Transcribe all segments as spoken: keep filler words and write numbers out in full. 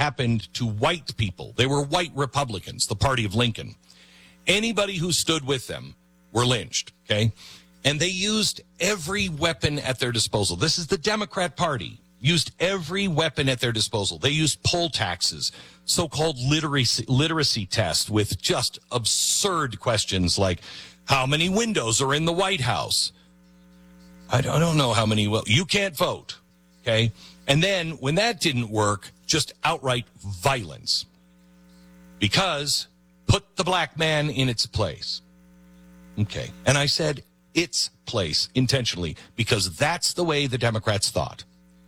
happened to white people. They were white Republicans, the party of Lincoln. Anybody who stood with them were lynched, okay? And they used every weapon at their disposal. This is the Democrat Party. Used every weapon at their disposal. They used poll taxes, so-called literacy, literacy tests with just absurd questions like, how many windows are in the White House? I don't, I don't know how many. Well, you can't vote, okay? And then when that didn't work, just outright violence. Because put the black man in its place. Okay. And I said its place intentionally because that's the way the Democrats thought.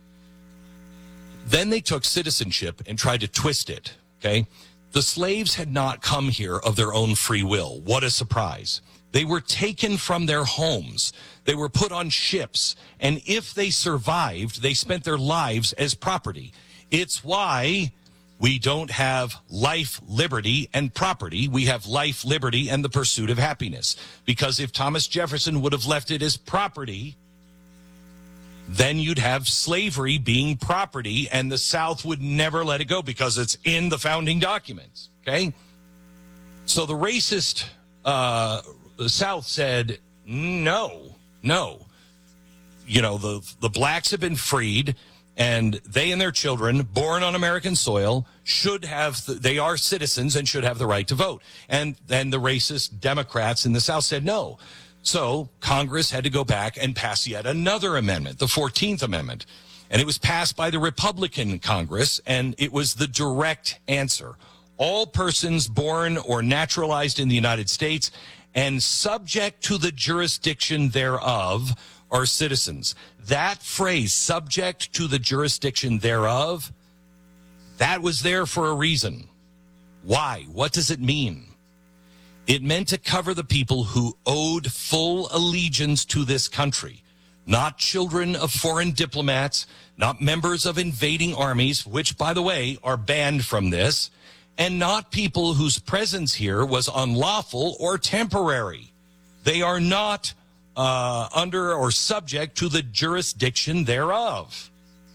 Then they took citizenship and tried to twist it, okay? The slaves had not come here of their own free will. What a surprise. They were taken from their homes. They were put on ships. And if they survived, they spent their lives as property. It's why we don't have life, liberty, and property. We have life, liberty, and the pursuit of happiness. Because if Thomas Jefferson would have left it as property, then you'd have slavery being property, and the South would never let it go because it's in the founding documents, okay? So the racist uh, the South said, no, no. You know, the, the blacks have been freed, and they and their children, born on American soil, should have, they are citizens and should have the right to vote. And then the racist Democrats in the South said no. So Congress had to go back and pass yet another amendment, the fourteenth Amendment. And it was passed by the Republican Congress, and it was the direct answer. All persons born or naturalized in the United States and subject to the jurisdiction thereof are citizens. That phrase, subject to the jurisdiction thereof, that was there for a reason. Why? What does it mean? It meant to cover the people who owed full allegiance to this country, not children of foreign diplomats, not members of invading armies, which, by the way, are banned from this, and not people whose presence here was unlawful or temporary. They are not uh, under or subject to the jurisdiction thereof.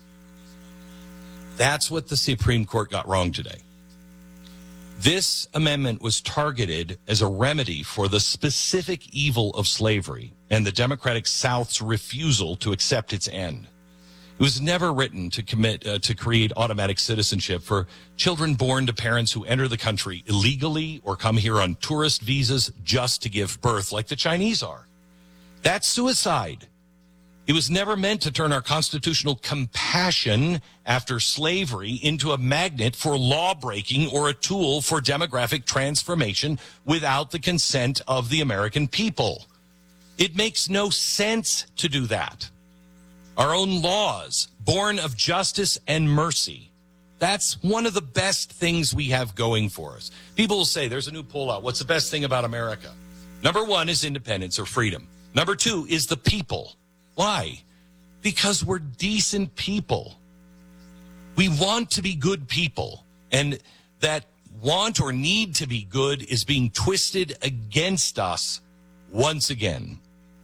That's what the Supreme Court got wrong today. This amendment was targeted as a remedy for the specific evil of slavery and the Democratic South's refusal to accept its end. It was never written to commit uh, to create automatic citizenship for children born to parents who enter the country illegally or come here on tourist visas just to give birth, like the Chinese are. That's suicide. It was never meant to turn our constitutional compassion after slavery into a magnet for law-breaking or a tool for demographic transformation without the consent of the American people. It makes no sense to do that. Our own laws, born of justice and mercy, that's one of the best things we have going for us. People will say, there's a new poll out. What's the best thing about America? Number one is independence or freedom. Number two is the people. Why? Because we're decent people. We want to be good people. And that want or need to be good is being twisted against us once again.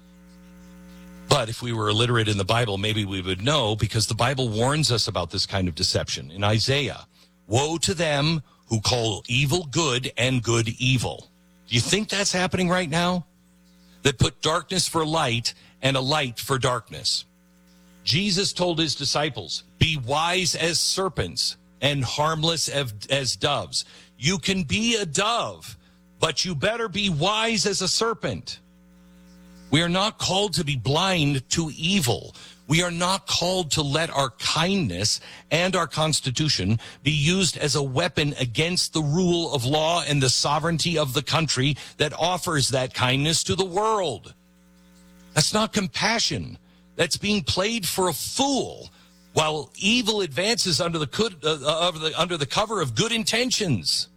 But if we were illiterate in the Bible, maybe we would know, because the Bible warns us about this kind of deception. In Isaiah, woe to them who call evil good and good evil. Do you think that's happening right now? That put darkness for light and a light for darkness. Jesus told his disciples, be wise as serpents and harmless as, as doves. You can be a dove, but you better be wise as a serpent. We are not called to be blind to evil. We are not called to let our kindness and our Constitution be used as a weapon against the rule of law and the sovereignty of the country that offers that kindness to the world. That's not compassion. That's being played for a fool while evil advances under the, could, uh, of the, under the cover of good intentions.